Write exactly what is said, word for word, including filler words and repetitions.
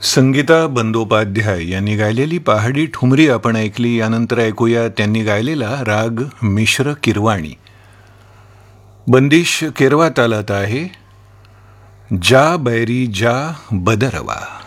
संगीता बंदोपाध्याय यांनी गायलेली पहाडी ठुमरी आपण ऐकली. यानंतर ऐकूया त्यांनी गायलेला राग मिश्र किरवाणी. बंदिश केरवा तालात आहे. जा बैरी जा बदरवा.